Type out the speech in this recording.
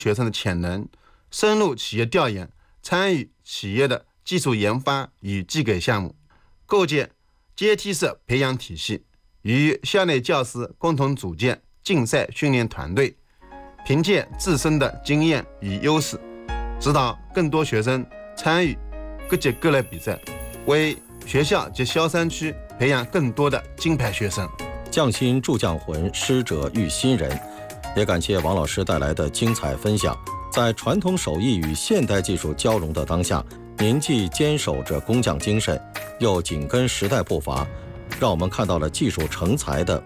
学生的潜能，深入企业调研，参与企业的技术研发与技改项目，构建阶梯式培养体系，与校内教师共同组建竞赛训练团队，凭借自身的经验与优势，指导更多学生参与各级各类比赛，为学校及萧山区培养更多的金牌学生。 匠心铸匠魂，师者育新人。也感谢王老师带来的精彩分享。在传统手艺与现代技术交融的当下，您既坚守着工匠精神，又紧跟时代步伐，让我们看到了技术成才的